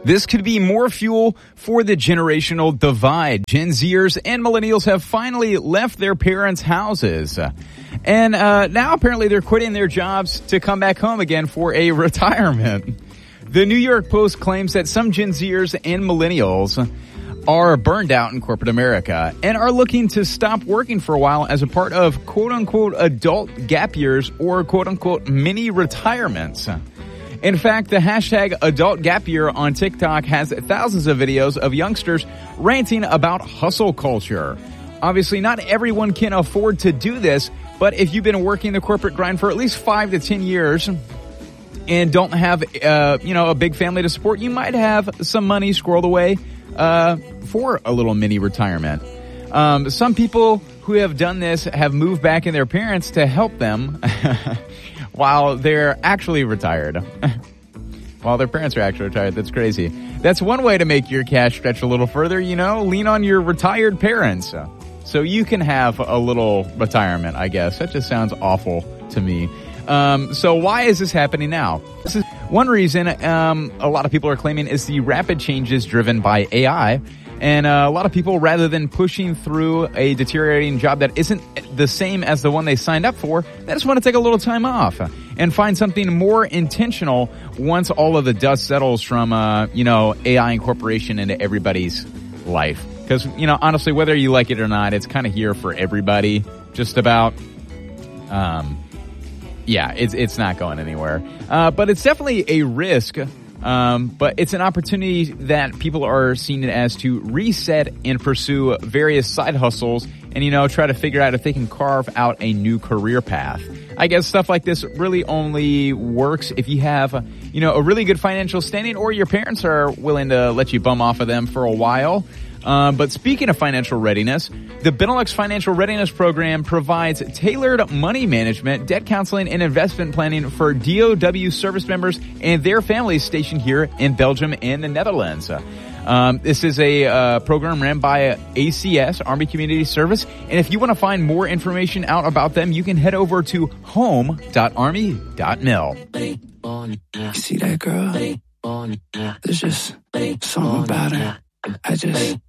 This could be more fuel for the generational divide. Gen Zers and millennials have finally left their parents' houses. And now apparently they're quitting their jobs to come back home again for a retirement. The New York Post claims that some Gen Zers and millennials are burned out in corporate America and are looking to stop working for a while as a part of quote-unquote adult gap years or quote-unquote mini retirements. In fact, the hashtag adult gap year on TikTok has thousands of videos of youngsters ranting about hustle culture. Obviously, not everyone can afford to do this, but if you've been working the corporate grind for at least 5 to 10 years and don't have, a big family to support, you might have some money squirreled away for a little mini retirement. Some people who have done this have moved back in their parents to help them while they're actually retired. While their parents are actually retired. That's crazy. That's one way to make your cash stretch a little further, lean on your retired parents. So you can have a little retirement, I guess. That just sounds awful to me. So why is this happening now? This is one reason a lot of people are claiming is the rapid changes driven by AI. And a lot of people, rather than pushing through a deteriorating job that isn't the same as the one they signed up for, they just want to take a little time off and find something more intentional once all of the dust settles from, AI incorporation into everybody's life. Because, honestly, whether you like it or not, it's kind of here for everybody, just about. It's not going anywhere. But it's definitely a risk. But it's an opportunity that people are seeing it as to reset and pursue various side hustles and, try to figure out if they can carve out a new career path. I guess stuff like this really only works if you have, a really good financial standing or your parents are willing to let you bum off of them for a while. But speaking of financial readiness, the Benelux Financial Readiness Program provides tailored money management, debt counseling, and investment planning for DOW service members and their families stationed here in Belgium and the Netherlands. This is a program ran by ACS, Army Community Service, and if you want to find more information out about them, you can head over to home.army.mil. See that girl? There's just something about her. I just